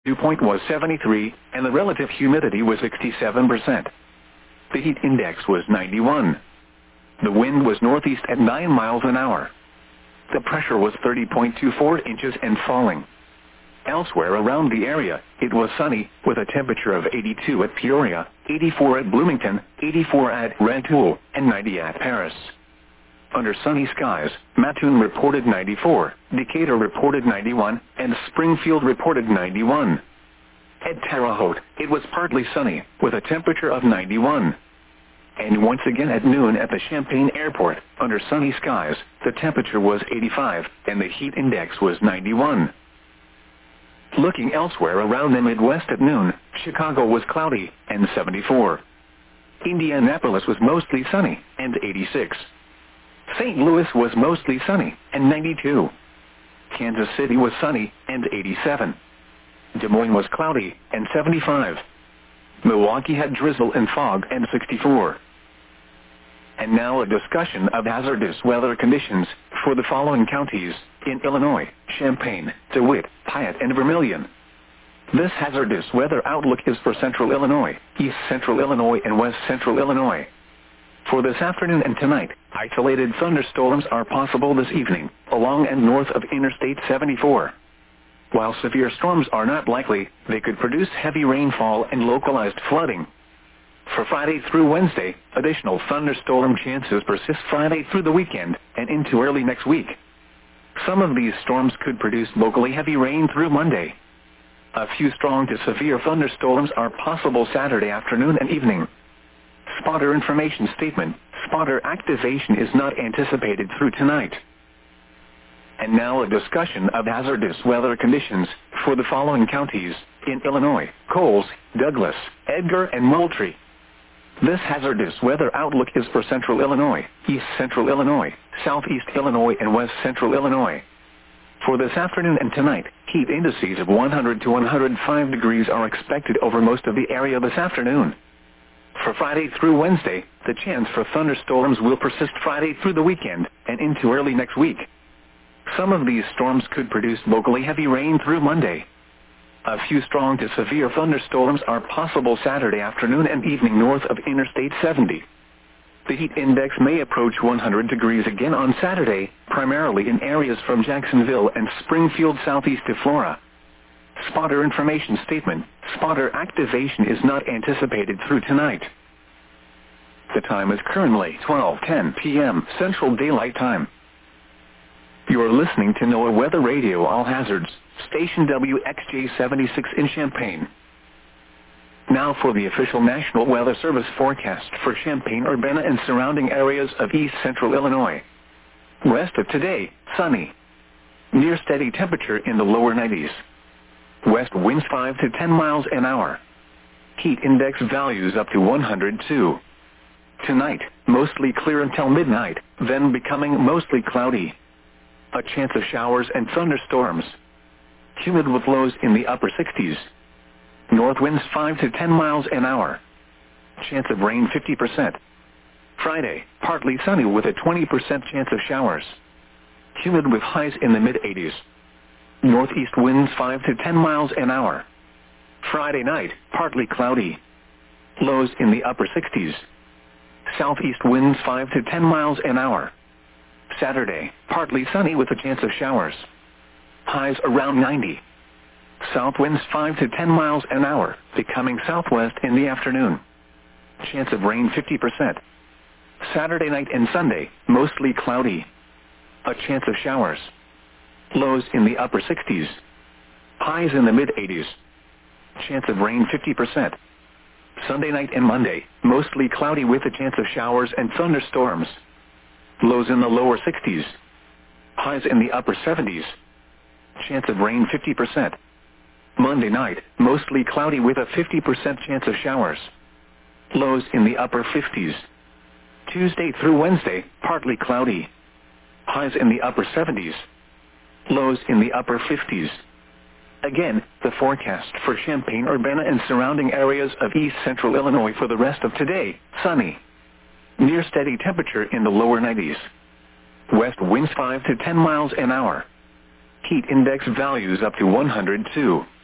dew point was 73, and the relative humidity was 67%. The heat index was 91. The wind was northeast at 9 miles an hour. The pressure was 30.24 inches and falling. Elsewhere around the area, it was sunny, with a temperature of 82 at Peoria, 84 at Bloomington, 84 at Rantoul, and 90 at Paris. Under sunny skies, Mattoon reported 94, Decatur reported 91, and Springfield reported 91. At Terre Haute, it was partly sunny, with a temperature of 91. And once again at noon at the Champaign Airport, under sunny skies, the temperature was 85, and the heat index was 91. Looking elsewhere around the Midwest at noon, Chicago was cloudy, and 74. Indianapolis was mostly sunny, and 86. St. Louis was mostly sunny, and 92. Kansas City was sunny, and 87. Des Moines was cloudy, and 75. Milwaukee had drizzle and fog, and 64. And now a discussion of hazardous weather conditions for the following counties in Illinois: Champaign, DeWitt, Piatt, and Vermilion. This hazardous weather outlook is for central Illinois, east central Illinois, and west central Illinois. For this afternoon and tonight, isolated thunderstorms are possible this evening, along and north of Interstate 74. While severe storms are not likely, they could produce heavy rainfall and localized flooding. For Friday through Wednesday, additional thunderstorm chances persist Friday through the weekend and into early next week. Some of these storms could produce locally heavy rain through Monday. A few strong to severe thunderstorms are possible Saturday afternoon and evening. Spotter information statement: spotter activation is not anticipated through tonight. And now a discussion of hazardous weather conditions for the following counties in Illinois: Coles, Douglas, Edgar, and Moultrie. This hazardous weather outlook is for central Illinois, east central Illinois, southeast Illinois, and west central Illinois. For this afternoon and tonight, heat indices of 100 to 105 degrees are expected over most of the area this afternoon. For Friday through Wednesday, the chance for thunderstorms will persist Friday through the weekend and into early next week. Some of these storms could produce locally heavy rain through Monday. A few strong to severe thunderstorms are possible Saturday afternoon and evening north of Interstate 70. The heat index may approach 100 degrees again on Saturday, primarily in areas from Jacksonville and Springfield southeast to Flora. Spotter information statement: spotter activation is not anticipated through tonight. The time is currently 12:10 p.m. Central Daylight Time. You are listening to NOAA Weather Radio All Hazards, station WXJ-76 in Champaign. Now for the official National Weather Service forecast for Champaign-Urbana and surrounding areas of east central Illinois. Rest of today, sunny. Near steady temperature in the lower 90s. West winds 5 to 10 miles an hour. Heat index values up to 102. Tonight, mostly clear until midnight, then becoming mostly cloudy. A chance of showers and thunderstorms. Humid with lows in the upper 60s. North winds 5 to 10 miles an hour. Chance of rain 50%. Friday, partly sunny with a 20% chance of showers. Humid with highs in the mid-80s. Northeast winds 5 to 10 miles an hour. Friday night, partly cloudy. Lows in the upper 60s. Southeast winds 5 to 10 miles an hour. Saturday, partly sunny with a chance of showers. Highs around 90. South winds 5 to 10 miles an hour, becoming southwest in the afternoon. Chance of rain 50%. Saturday night and Sunday, mostly cloudy. A chance of showers. Lows in the upper 60s. Highs in the mid-80s. Chance of rain 50%. Sunday night and Monday, mostly cloudy with a chance of showers and thunderstorms. Lows in the lower 60s. Highs in the upper 70s. Chance of rain 50%. Monday night, mostly cloudy with a 50% chance of showers. Lows in the upper 50s. Tuesday through Wednesday, partly cloudy. Highs in the upper 70s. Lows in the upper 50s. Again, the forecast for Champaign-Urbana and surrounding areas of east central Illinois for the rest of today: sunny. Near steady temperature in the lower 90s. West winds 5 to 10 miles an hour. Heat index values up to 102.